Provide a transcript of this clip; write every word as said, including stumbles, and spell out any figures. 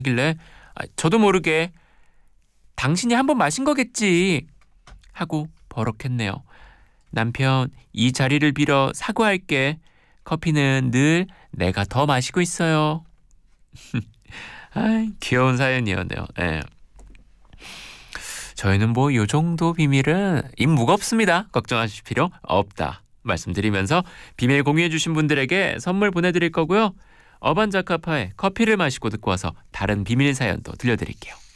길래 아, 저도 모르게 당신이 한 번 마신 거겠지 하고 버럭했네요. 남편, 이 자리를 빌어 사과할게. 커피는 늘 내가 더 마시고 있어요. 아, 귀여운 사연이었네요. 예. 저희는 뭐 요 정도 비밀은 입 무겁습니다. 걱정하실 필요 없다 말씀드리면서 비밀 공유해 주신 분들에게 선물 보내드릴 거고요. 어반자카파의 커피를 마시고 듣고 와서 다른 비밀 사연도 들려드릴게요.